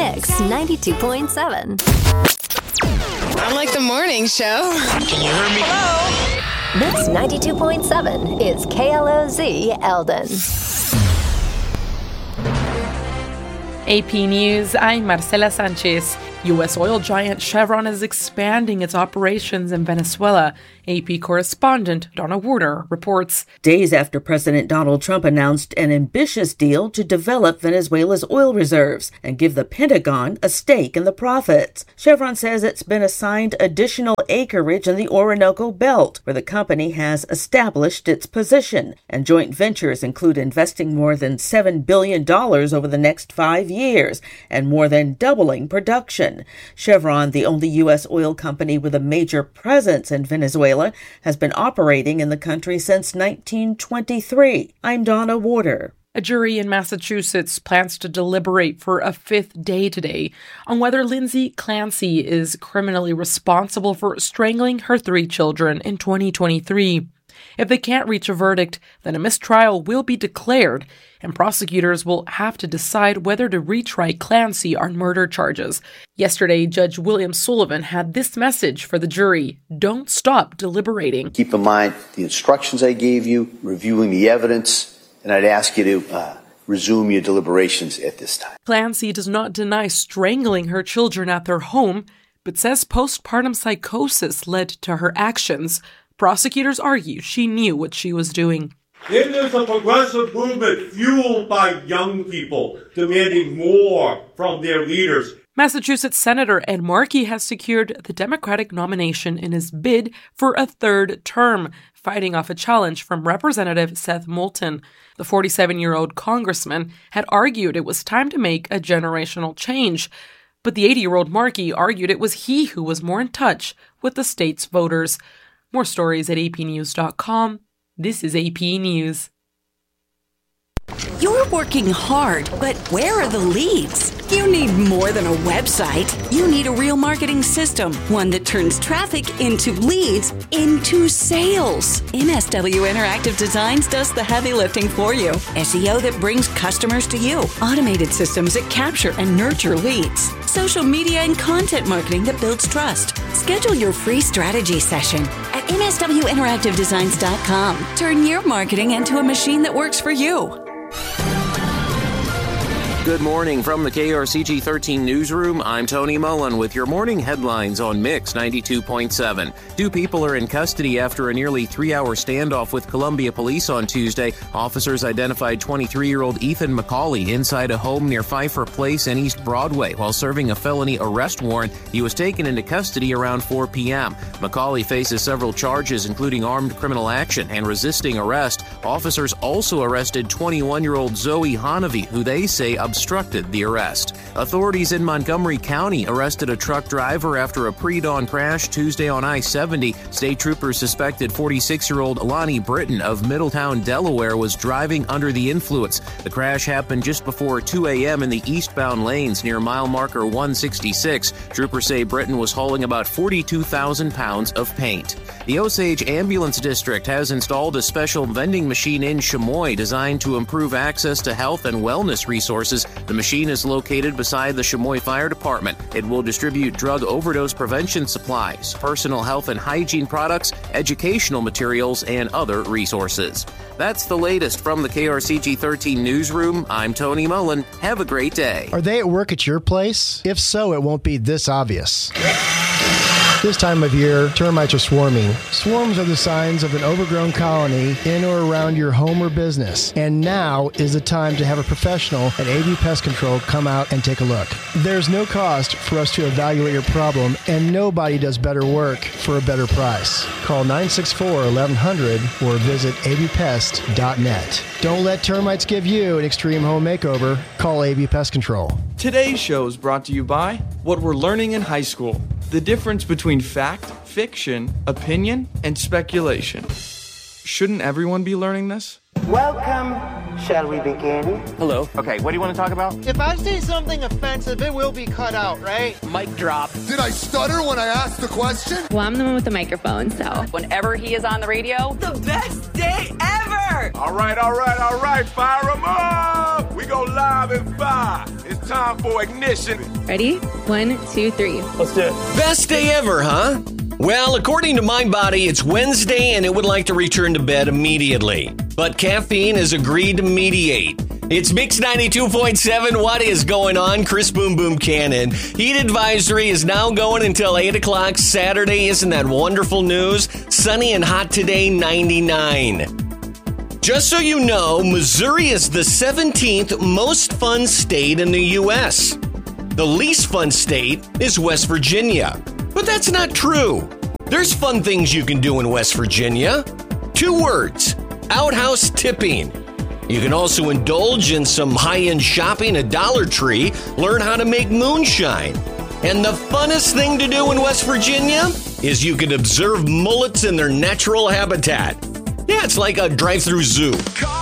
Mix 92.7. I'm like the morning show. Can you hear me? Hello? Mix 92.7 is KLOZ Eldon. AP News, I'm Marcela Sanchez. U.S. oil giant Chevron is expanding its operations in Venezuela. AP correspondent Donna Warder reports. Days after President Donald Trump announced an ambitious deal to develop Venezuela's oil reserves and give the Pentagon a stake in the profits, Chevron says it's been assigned additional acreage in the Orinoco Belt, where the company has established its position. And joint ventures include investing more than $7 billion over the next 5 years and more than doubling production. Chevron, the only U.S. oil company with a major presence in Venezuela, has been operating in the country since 1923. I'm Donna Warder. A jury in Massachusetts plans to deliberate for a fifth day today on whether Lindsay Clancy is criminally responsible for strangling her 3 children in 2023. If they can't reach a verdict, then a mistrial will be declared, and prosecutors will have to decide whether to retry Clancy on murder charges. Yesterday, Judge William Sullivan had this message for the jury: don't stop deliberating. Keep in mind the instructions I gave you, reviewing the evidence, and I'd ask you to resume your deliberations at this time. Clancy does not deny strangling her children at their home, but says postpartum psychosis led to her actions. Prosecutors argue she knew what she was doing. It is a progressive movement fueled by young people demanding more from their leaders. Massachusetts Senator Ed Markey has secured the Democratic nomination in his bid for a 3rd term, fighting off a challenge from Representative Seth Moulton. The 47-year-old congressman had argued it was time to make a generational change, but the 80-year-old Markey argued it was he who was more in touch with the state's voters. More stories at apnews.com. This is AP News. You're working hard, but where are the leads? You need more than a website. You need a real marketing system, one that turns traffic into leads into sales. MSW Interactive Designs does the heavy lifting for you. SEO that brings customers to you. Automated systems that capture and nurture leads. Social media and content marketing that builds trust. Schedule your free strategy session at MSWInteractiveDesigns.com. Turn your marketing into a machine that works for you. Good morning from the KRCG 13 newsroom. I'm Tony Mullen with your morning headlines on Mix 92.7. 2 people are in custody after a nearly 3-hour standoff with Columbia Police on Tuesday. Officers identified 23-year-old Ethan McCauley inside a home near Pfeiffer Place and East Broadway while serving a felony arrest warrant. He was taken into custody around 4 p.m. McCauley faces several charges, including armed criminal action and resisting arrest. Officers also arrested 21-year-old Zoe Hanavy, who they say obstructed the arrest. Authorities in Montgomery County arrested a truck driver after a pre-dawn crash Tuesday on I-70. State troopers suspected 46-year-old Lonnie Britton of Middletown, Delaware, was driving under the influence. The crash happened just before 2 a.m. in the eastbound lanes near mile marker 166. Troopers say Britton was hauling about 42,000 pounds of paint. The Osage Ambulance District has installed a special vending machine in Chamois designed to improve access to health and wellness resources. The machine is located beside the Chamois Fire Department. It will distribute drug overdose prevention supplies, personal health and hygiene products, educational materials, and other resources. That's the latest from the KRCG 13 newsroom. I'm Tony Mullen. Have a great day. Are they at work at your place? If so, it won't be this obvious. This time of year, termites are swarming. Swarms are the signs of an overgrown colony in or around your home or business. And now is the time to have a professional at AV Pest Control come out and take a look. There's no cost for us to evaluate your problem, and nobody does better work for a better price. Call 964-1100 or visit avpest.net. Don't let termites give you an extreme home makeover. Call AV Pest Control. Today's show is brought to you by What We're Learning in High School. The difference between fact, fiction, opinion, and speculation. Shouldn't everyone be learning this? Welcome. Shall we begin? Hello. Okay, what do you want to talk about? If I say something offensive, it will be cut out, right? Mic drop. Did I stutter when I asked the question? Well, I'm the one with the microphone, so. Whenever he is on the radio, the best day ever! start. All right. Fire them up. We go live in 5. It's time for ignition. Ready? 1, 2, 3. Let's do it. Best day ever, huh? Well, according to MindBody, it's Wednesday and it would like to return to bed immediately. But caffeine has agreed to mediate. It's Mix 92.7. What is going on? Chris Boom Boom Cannon. Heat advisory is now going until 8 o'clock Saturday. Isn't that wonderful news? Sunny and hot today, 99. Just so you know, Missouri is the 17th most fun state in the U.S. The least fun state is West Virginia. But that's not true. There's fun things you can do in West Virginia. 2 words: outhouse tipping. You can also indulge in some high-end shopping at Dollar Tree, learn how to make moonshine. And the funnest thing to do in West Virginia is you can observe mullets in their natural habitat. Yeah, it's like a drive-through zoo.